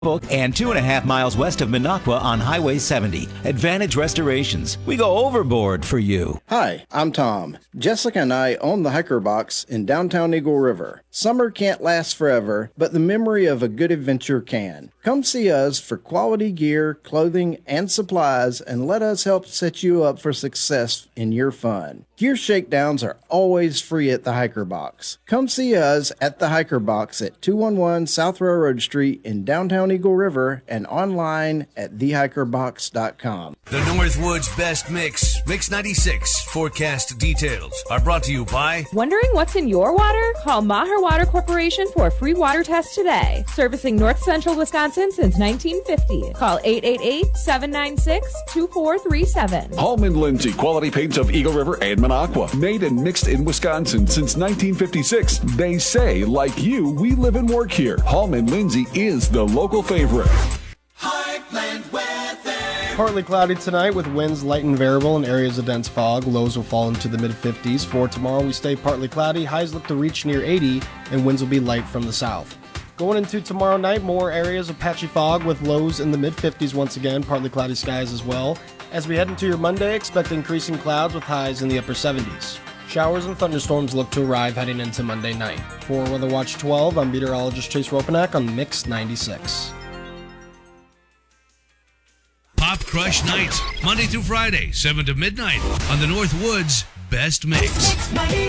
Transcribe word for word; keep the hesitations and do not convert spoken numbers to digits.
and two and a half miles west of Minocqua on Highway seventy. Advantage Restorations. We go overboard for you. Hi, I'm Tom. Jessica and I own the Hiker Box in downtown Eagle River. Summer can't last forever, but the memory of a good adventure can. Come see us for quality gear, clothing, and supplies, and let us help set you up for success in your fun. Gear shakedowns are always free at the Hiker Box. Come see us at the Hiker Box at two eleven South Railroad Street in downtown Eagle River and online at the hiker box dot com. The Northwoods Best Mix, Mix ninety-six forecast details are brought to you by... Wondering what's in your water? Call Maher Water Corporation for a free water test today. Servicing North Central Wisconsin since nineteen fifty. Call eight eight eight, seven nine six, two four three seven. Hallman Lindsay, quality paints of Eagle River and Minocqua. Made and mixed in Wisconsin since nineteen fifty-six. They say, like you, we live and work here. Hallman Lindsay is the local favorite. Heartland weather. Partly cloudy tonight with winds light and variable and areas of dense fog. Lows will fall into the mid fifties. For tomorrow, we stay partly cloudy. Highs look to reach near eighty, and winds will be light from the south. Going into tomorrow night, more areas of patchy fog with lows in the mid fifties once again. Partly cloudy skies as well. As we head into your Monday, expect increasing clouds with highs in the upper seventies. Showers and thunderstorms look to arrive heading into Monday night. For Weather Watch twelve, I'm meteorologist Chase Ropanak on Mix ninety-six. Pop Crush Nights, Monday through Friday, seven to midnight on the Northwoods Best Mix.